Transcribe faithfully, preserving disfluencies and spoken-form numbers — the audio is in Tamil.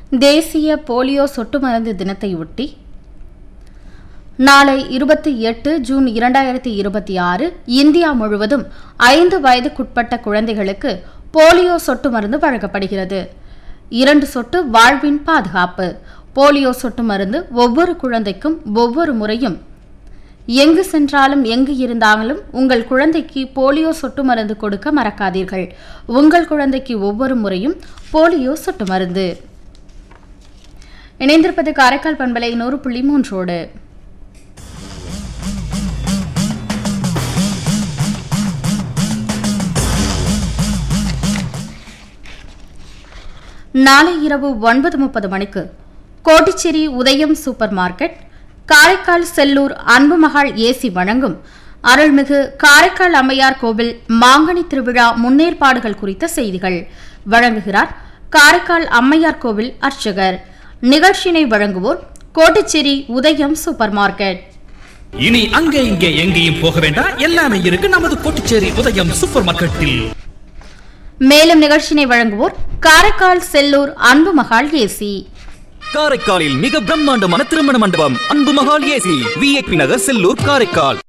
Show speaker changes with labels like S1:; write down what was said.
S1: தேசிய போலியோ சொட்டு மருந்து தினத்தையொட்டி நாளை இருபத்தி எட்டு ஜூன் இரண்டாயிரத்தி இருபத்தி ஆறு இந்தியா முழுவதும் ஐந்து வயதுக்குட்பட்ட குழந்தைகளுக்கு போலியோ சொட்டு மருந்து வழங்கப்படுகிறது. இரண்டு சொட்டு வாழ்வின் பாதுகாப்பு. போலியோ சொட்டு மருந்து ஒவ்வொரு குழந்தைக்கும் ஒவ்வொரு முறையும் எங்கு சென்றாலும் எங்கு இருந்தாலும் உங்கள் குழந்தைக்கு போலியோ சொட்டு மருந்து கொடுக்க மறக்காதீர்கள். உங்கள் குழந்தைக்கு ஒவ்வொரு முறையும் போலியோ சொட்டு மருந்து. இணைந்திருப்பது காரைக்கால் பண்பலை நூறு புள்ளி மூன்றோடு. நாளை இரவு ஒன்பது முப்பது மணிக்கு கோட்டிச்சேரி உதயம் super market, Karaikal Sellur Anbumahal AC வழங்கும் அருள்மிகு காரைக்கால் அம்மையார் கோவில் மாங்கனி திருவிழா முன்னேற்பாடுகள் குறித்த செய்திகள் வழங்குகிறார் காரைக்கால் அம்மையார் கோவில் அர்ச்சகர். நிகழ்ச்சியினை வழங்குவோர் கோட்டிச்சேரி உதயம் சூப்பர் மார்க்கெட்.
S2: இனி அங்கே இங்கே எங்கேயும் போக வேண்டாம், எல்லாமே இருக்கு நமது கோட்டிச்சேரி உதயம் சூப்பர் மார்க்கெட்டில்.
S1: மேலும் நிகழ்ச்சியினை வழங்குவோர் காரைக்கால் செல்லூர் அன்புமகாள் ஏசி.
S3: காரைக்காலில் மிக பிரம்மாண்டமான திருமண மண்டபம் அன்புமகாள் ஏசி, விஐபி நகர், செல்லூர், காரைக்கால்.